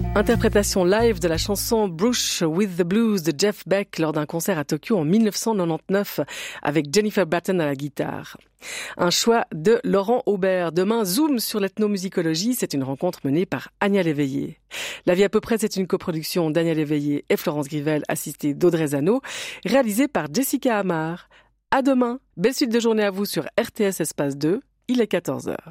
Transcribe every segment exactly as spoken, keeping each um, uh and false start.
Interprétation live de la chanson Brush with the Blues de Jeff Beck lors d'un concert à Tokyo en dix-neuf cent quatre-vingt-dix-neuf avec Jennifer Batten à la guitare. Un choix de Laurent Aubert. Demain, zoom sur l'ethnomusicologie. C'est une rencontre menée par Anya Léveillé. La vie à peu près, c'est une coproduction d'Anya Léveillé et Florence Grivel, assistée d'Audrey Zano, réalisée par Jessica Amar. À demain. Belle suite de journée à vous sur R T S Espace deux. Il est quatorze heures.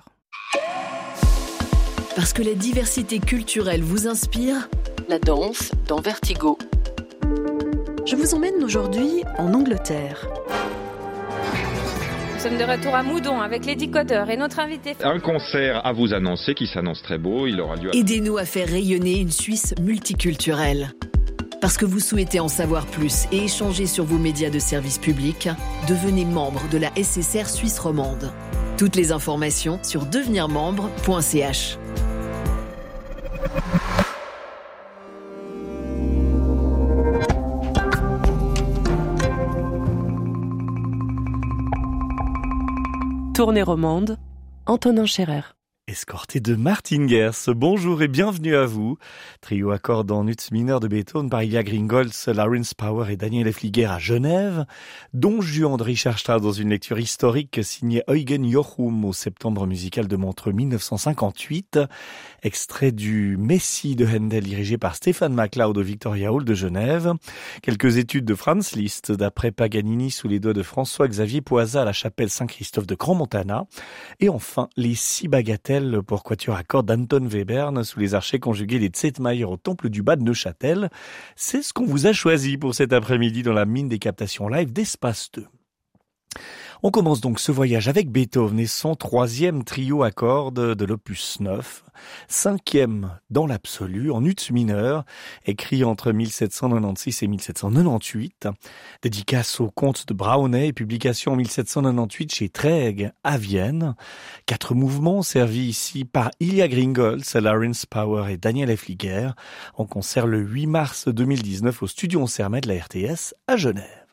Parce que la diversité culturelle vous inspire, La danse dans Vertigo. je vous emmène aujourd'hui en Angleterre. Nous sommes de retour à Moudon avec les décodeurs et notre invité. Un concert à vous annoncer qui s'annonce très beau. Il aura lieu à... Aidez-nous à faire rayonner une Suisse multiculturelle. Parce que vous souhaitez en savoir plus et échanger sur vos médias de service public, devenez membre de la S S R Suisse romande. Toutes les informations sur devenir membre point c h. Tournée romande, Antonin Scherer. Escorté de Martin Gers, bonjour et bienvenue à vous. Trio à cordes en ut mineur de Beethoven par Ilya Gringolz, Lawrence Power et Daniel Efliger à Genève. Don Juan de Richard Strauss dans une lecture historique signée Eugen Jochum au Septembre musical de Montreux mille neuf cent cinquante-huit. Extrait du Messie de Handel dirigé par Stéphane MacLeod au Victoria Hall de Genève. Quelques études de Franz Liszt d'après Paganini sous les doigts de François-Xavier Poisat à la chapelle Saint-Christophe de Grand-Montana. Et enfin, les six bagatelles pour quatuor à cordes d'Anton Webern sous les archets conjugués des Zetmayer au temple du Bas de Neuchâtel. C'est ce qu'on vous a choisi pour cet après-midi dans la mine des captations live d'Espace deux. On commence donc ce voyage avec Beethoven et son troisième trio à cordes de l'opus neuf, cinquième dans l'absolu, en ut mineur, écrit entre mille sept cent quatre-vingt-seize et mille sept cent quatre-vingt-dix-huit, dédicace au comte de Braunay, publication en mille sept cent quatre-vingt-dix-huit chez Träg à Vienne. Quatre mouvements servis ici par Ilya Gringolz, Lawrence Power et Daniel Efliger, en concert le huit mars deux mille dix-neuf au Studio Sermet de la R T S à Genève.